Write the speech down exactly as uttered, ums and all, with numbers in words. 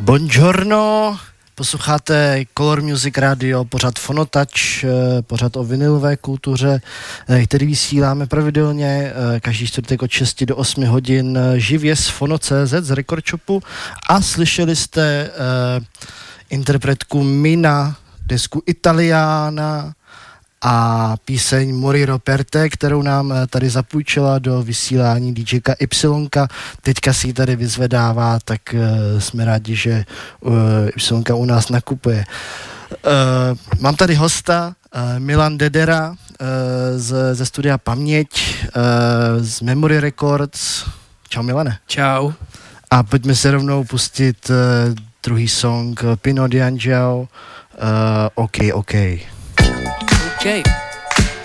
Buongiorno, posloucháte Color Music Radio, pořad Fonotouch, pořad o vinylové kultuře, který vysíláme pravidelně každý čtvrtek od šesti do osmi hodin živě z Fono tečka cé zet, z Record Shopu, a slyšeli jste uh, interpretku Mina, desku Italiana a píseň Moriro per te, kterou nám tady zapůjčila do vysílání DJka Ypsilonka. Teďka si ji tady vyzvedává, tak uh, jsme rádi, že uh, Ypsilonka u nás nakupuje. Uh, mám tady hosta, uh, Milan Dedera uh, z, ze studia Paměť, uh, z Memory Records. Čau Milane. Čau. A pojďme se rovnou pustit uh, druhý song Pino D'Angelo, uh, OK, OK. Okay.